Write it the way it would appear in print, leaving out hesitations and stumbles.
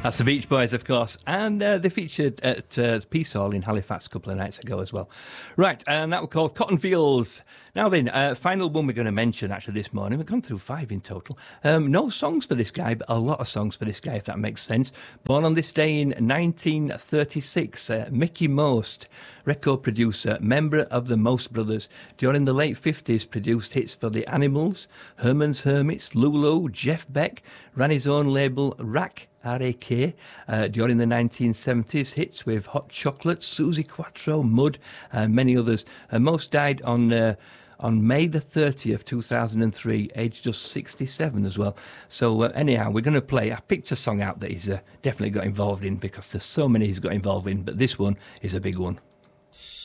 That's the Beach Boys, of course, and they featured at Peace Hall in Halifax a couple of nights ago as well. Right, and that was called Cotton Fields. Now then, final one we're going to mention actually this morning. We've gone through 5 in total. No songs for this guy, but a lot of songs for this guy, if that makes sense. Born on this day in 1936, Mickey Most, record producer, member of the Most Brothers. During the late 50s, produced hits for The Animals, Herman's Hermits, Lulu, Jeff Beck, ran his own label, RAK, R-A-K, during the 1970s, hits with Hot Chocolate, Susie Quattro, Mud, and many others. Most died on May the 30th, 2003, aged just 67 as well. So anyhow, we're going to play. I picked a song out that he's definitely got involved in because there's so many he's got involved in, but this one is a big one.